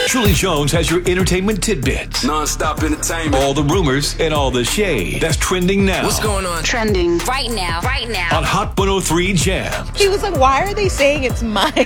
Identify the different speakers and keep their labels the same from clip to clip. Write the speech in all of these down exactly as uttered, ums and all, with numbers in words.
Speaker 1: Julie Jones has your entertainment tidbits.
Speaker 2: Non-stop entertainment.
Speaker 1: All the rumors and all the shade that's trending now.
Speaker 2: What's going on?
Speaker 3: Trending right now, right now.
Speaker 1: On Hot one oh three Jams.
Speaker 4: He was like, why are they saying it's mine?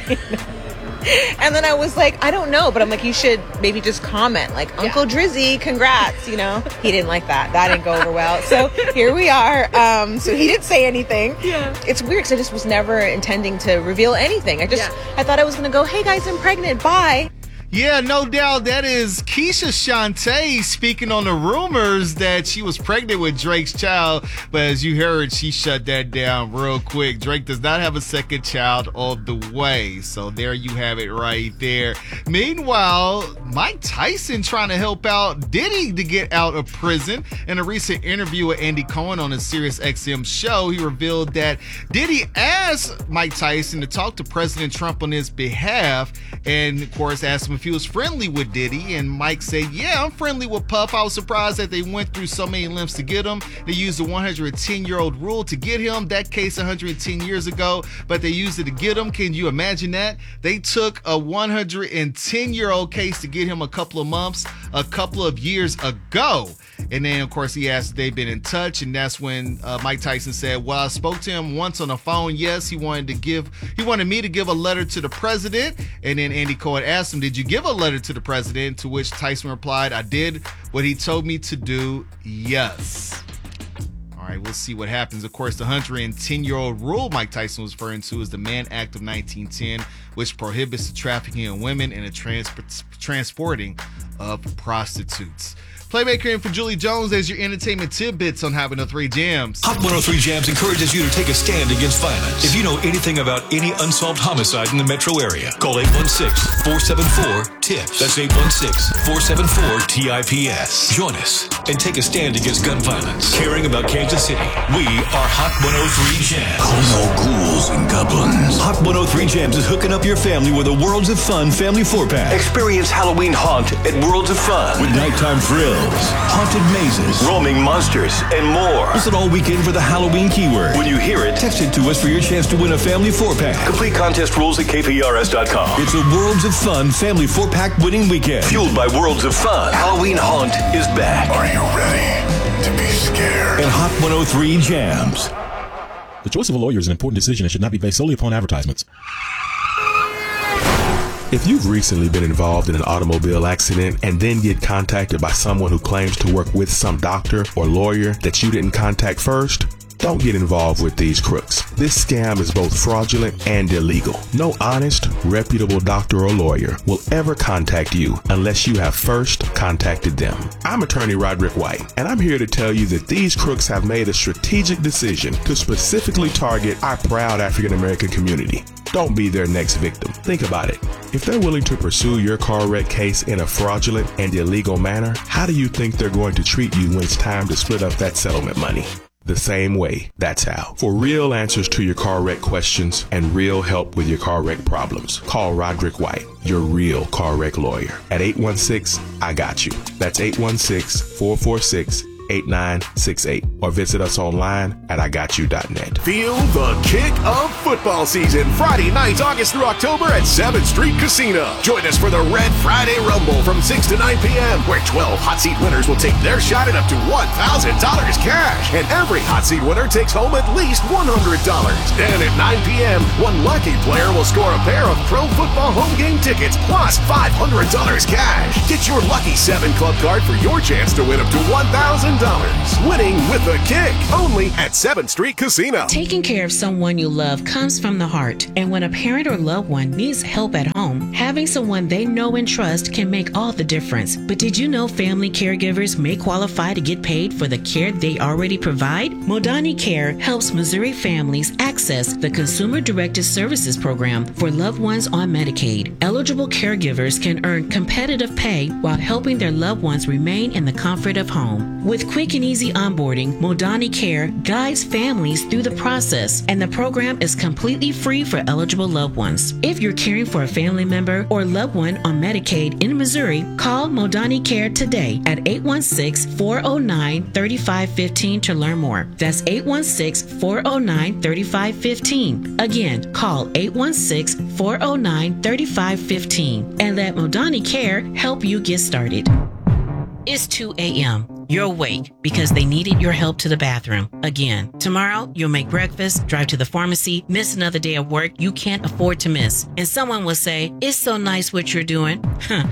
Speaker 4: And then I was like, I don't know, but I'm like, you should maybe just comment, like, Uncle yeah. Drizzy, congrats, you know? He didn't like that. That didn't go over well. So here we are. Um, so he didn't say anything. Yeah. It's weird because I just was never intending to reveal anything. I just, yeah. I thought I was going to go, hey guys, I'm pregnant, bye.
Speaker 5: Yeah, no doubt. That is Keisha Shantae speaking on the rumors that she was pregnant with Drake's child. But as you heard, she shut that down real quick. Drake does not have a second child on the way. So there you have it right there. Meanwhile, Mike Tyson trying to help out Diddy to get out of prison. In a recent interview with Andy Cohen on a Sirius X M show, he revealed that Diddy asked Mike Tyson to talk to President Trump on his behalf. And, of course, asked him if he was friendly with Diddy, and Mike said, yeah, I'm friendly with Puff. I was surprised that they went through so many lengths to get him. They used the one hundred ten year old rule to get him. That case one hundred ten years ago, but they used it to get him. Can you imagine that? They took a one hundred ten year old case to get him a couple of months, a couple of years ago. And then, of course, he asked if they've been in touch, and that's when uh, Mike Tyson said, well, I spoke to him once on the phone. Yes, he wanted to give, he wanted me to give a letter to the president. And then Andy Cohen asked him, did you give a letter to the president? To which Tyson replied, I did what he told me to do. Yes. All right, we'll see what happens. Of course, the one hundred ten year old rule Mike Tyson was referring to is the Mann Act of nineteen ten, which prohibits the trafficking of women and the trans- transporting of prostitutes. Playmaker in for Julie Jones as your entertainment tidbits on Hot one oh three Jams.
Speaker 1: Hot one oh three Jams encourages you to take a stand against violence. If you know anything about any unsolved homicide in the metro area, call eight one six, four seven four, T I P S. That's eight one six, four seven four, T I P S. Join us and take a stand against gun violence. Caring about Kansas City, we are Hot one oh three Jams.
Speaker 6: Calling all ghouls and goblins.
Speaker 1: Hot one oh three Jams is hooking up your family with a Worlds of Fun family four-pack. Experience Halloween Haunt at Worlds of Fun. With nighttime thrills, haunted mazes, roaming monsters, and more. Listen all weekend for the Halloween keyword. When you hear it, text it to us for your chance to win a family four-pack. Complete contest rules at K P R S dot com. It's a Worlds of Fun family four-pack winning weekend. Fueled by Worlds of Fun, Halloween Haunt is back.
Speaker 6: Are you ready to be scared?
Speaker 1: And Hot one oh three Jams.
Speaker 7: The choice of a lawyer is an important decision and should not be based solely upon advertisements.
Speaker 8: If you've recently been involved in an automobile accident and then get contacted by someone who claims to work with some doctor or lawyer that you didn't contact first, don't get involved with these crooks. This scam is both fraudulent and illegal. No honest, reputable doctor or lawyer will ever contact you unless you have first contacted them. I'm attorney Roderick White, and I'm here to tell you that these crooks have made a strategic decision to specifically target our proud African American community. Don't be their next victim. Think about it. If they're willing to pursue your car wreck case in a fraudulent and illegal manner, how do you think they're going to treat you when it's time to split up that settlement money? The same way. That's how. For real answers to your car wreck questions and real help with your car wreck problems, call Roderick White, your real car wreck lawyer, at eight one six, I got you. That's eight one six, four four six, eight nine six eight, or visit us online at I got you dot net.
Speaker 9: Feel the kick of football season Friday nights, August through October at seventh Street Casino. Join us for the Red Friday Rumble from six to nine p.m. where twelve hot seat winners will take their shot at up to one thousand dollars cash, and every hot seat winner takes home at least one hundred dollars. Then at nine p.m. one lucky player will score a pair of pro football home game tickets plus five hundred dollars cash. Get your lucky seven club card for your chance to win up to one thousand dollars. Winning with a kick, only at seventh Street Casino.
Speaker 10: Taking care of someone you love comes from the heart, and when a parent or loved one needs help at home, having someone they know and trust can make all the difference. But did you know family caregivers may qualify to get paid for the care they already provide? Modani Care helps Missouri families access the Consumer Directed Services Program for loved ones on Medicaid. Eligible caregivers can earn competitive pay while helping their loved ones remain in the comfort of home. With quick and easy onboarding, Modani Care guides families through the process, and the program is completely completely free for eligible loved ones. If you're caring for a family member or loved one on Medicaid in Missouri, call Modani Care today at eight one six, four oh nine, three five one five to learn more. That's eight one six, four oh nine, three five one five. Again, call eight one six, four oh nine, three five one five and let Modani Care help you get started. It's two a.m. You're awake because they needed your help to the bathroom. Again, tomorrow you'll make breakfast, drive to the pharmacy, miss another day of work you can't afford to miss. And someone will say, it's so nice what you're doing.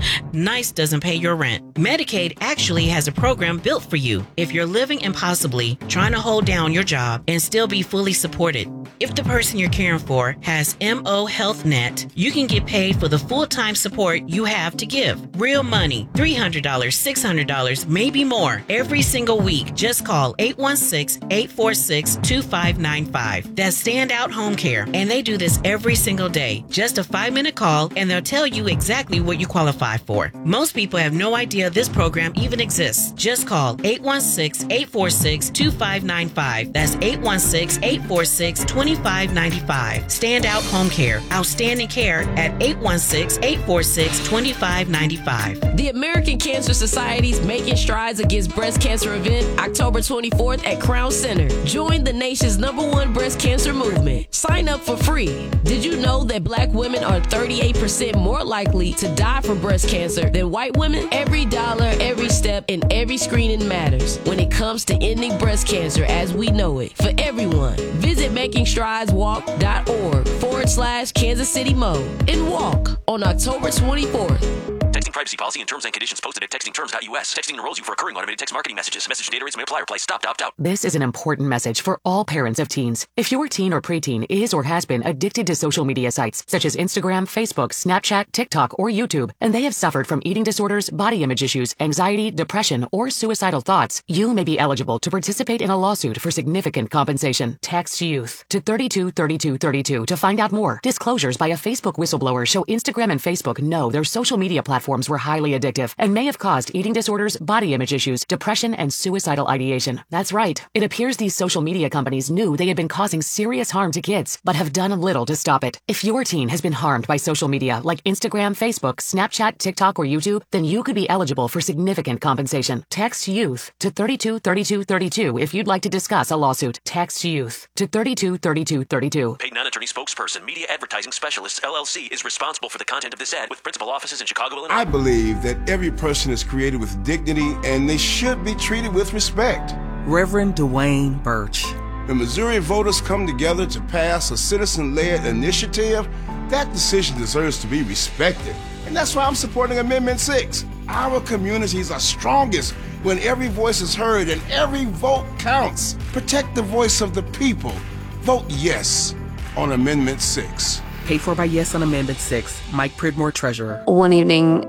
Speaker 10: Nice doesn't pay your rent. Medicaid actually has a program built for you if you're living impossibly, trying to hold down your job and still be fully supported. If the person you're caring for has M O Health Net, you can get paid for the full-time support you have to give. Real money, three hundred dollars, six hundred dollars, maybe more. Every single week, just call eight one six, eight four six, two five nine five. That's Standout Home Care, and they do this every single day. Just a five-minute call, and they'll tell you exactly what you qualify for. Most people have no idea this program even exists. Just call eight one six, eight four six, two five nine five. That's eight one six, eight four six, two five nine five. Standout Home Care. Outstanding care at eight one six, eight four six, two five nine five.
Speaker 2: The American Cancer Society's Making Strides Against Breast Cancer event, October twenty-fourth at Crown Center. Join the nation's number one breast cancer movement. Sign up for free. Did you know that black women are thirty-eight percent more likely to die from breast cancer than white women? Every dollar, every step, and every screening matters when it comes to ending breast cancer as we know it. For everyone, visit making strides walk dot org forward slash Kansas City Mo and walk on October twenty-fourth.
Speaker 11: Texting privacy policy and terms and conditions posted at texting terms dot U S. Texting enrolls you for recurring automated text marketing messages. Message data rates may apply. Reply stop to opt out.
Speaker 12: This is an important message for all parents of teens. If your teen or preteen is or has been addicted to social media sites such as Instagram, Facebook, Snapchat, TikTok, or YouTube, and they have suffered from eating disorders, body image issues, anxiety, depression, or suicidal thoughts, you may be eligible to participate in a lawsuit for significant compensation. Text YOUTH to thirty-two thirty-two thirty-two to find out more. Disclosures by a Facebook whistleblower show Instagram and Facebook know their social media platforms were highly addictive and may have caused eating disorders, body image issues, depression, and suicidal ideation. That's right. It appears these social media companies knew they had been causing serious harm to kids, but have done little to stop it. If your teen has been harmed by social media like Instagram, Facebook, Snapchat, TikTok, or YouTube, then you could be eligible for significant compensation. Text YOUTH to thirty-two thirty-two thirty-two if you'd like to discuss a lawsuit. Text YOUTH to thirty-two thirty-two thirty-two.
Speaker 11: Paid non-attorney spokesperson, Media Advertising Specialists, L L C, is responsible for the content of this ad with principal offices in Chicago, Illinois.
Speaker 13: I believe that every person is created with dignity and they should be treated with respect.
Speaker 14: Reverend Dwayne Birch.
Speaker 13: When Missouri voters come together to pass a citizen-led initiative, that decision deserves to be respected. And that's why I'm supporting Amendment six. Our communities are strongest when every voice is heard and every vote counts. Protect the voice of the people. Vote yes on Amendment six.
Speaker 14: Paid for by Yes on Amendment six. Mike Pridmore, Treasurer.
Speaker 15: One evening,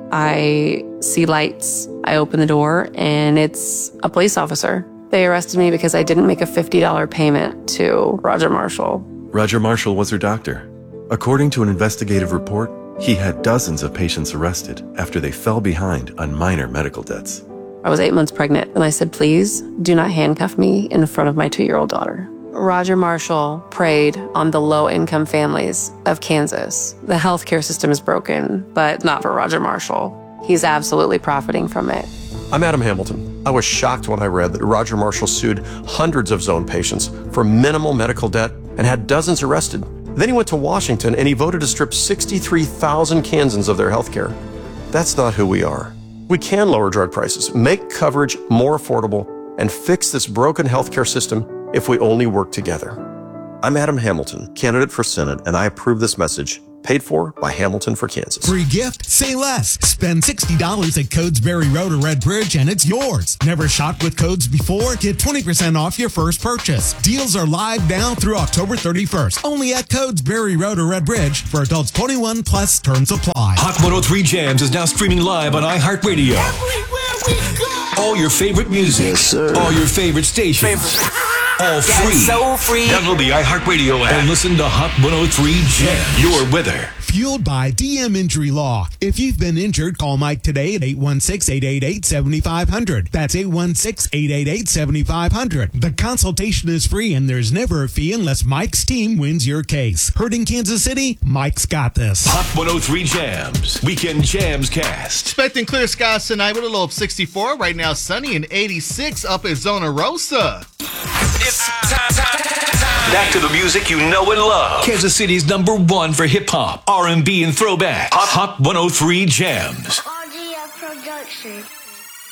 Speaker 15: I see lights. I open the door, and it's a police officer. They arrested me because I didn't make a fifty dollars payment to Roger Marshall.
Speaker 16: Roger Marshall was her doctor. According to an investigative report, he had dozens of patients arrested after they fell behind on minor medical debts.
Speaker 15: I was eight months pregnant, and I said, please do not handcuff me in front of my two-year-old daughter. Roger Marshall preyed on the low-income families of Kansas. The healthcare system is broken, but not for Roger Marshall. He's absolutely profiting from it.
Speaker 17: I'm Adam Hamilton. I was shocked when I read that Roger Marshall sued hundreds of zone patients for minimal medical debt and had dozens arrested. Then he went to Washington and he voted to strip sixty-three thousand Kansans of their health care. That's not who we are. We can lower drug prices, make coverage more affordable, and fix this broken healthcare system if we only work together.
Speaker 18: I'm Adam Hamilton, candidate for Senate, and I approve this message. Paid for by Hamilton for Kansas.
Speaker 19: Free gift, say less. Spend sixty dollars at Codesbury Road or Red Bridge and it's yours. Never shopped with codes before? Get twenty percent off your first purchase. Deals are live now through October thirty-first. Only at Codesbury Road or Red Bridge. For adults twenty-one plus, terms apply.
Speaker 1: Hot one oh three Jams is now streaming live on iHeartRadio.
Speaker 20: Everywhere we go.
Speaker 1: All your favorite music. Yes, sir. All your favorite stations. Favorite. All free.
Speaker 20: So free.
Speaker 1: Download the iHeartRadio app and listen to Hot one oh three Jam. Your weather.
Speaker 19: Fueled by D M Injury Law. If you've been injured, call Mike today at eight one six, eight eight eight, seven five zero zero. That's eight one six, eight eight eight, seven five zero zero. The consultation is free and there's never a fee unless Mike's team wins your case. Hurting Kansas City? Mike's got this.
Speaker 1: Hot one oh three Jams. Weekend Jams Cast.
Speaker 5: Expecting clear skies tonight with a low of sixty-four. Right now, sunny and eighty-six up at Zona Rosa.
Speaker 1: It's time, time, time. Back to the music you know and love. Kansas City's number one for hip hop, R and B, and throwback. Hot, Hot one oh three Jams.
Speaker 20: R G F Production.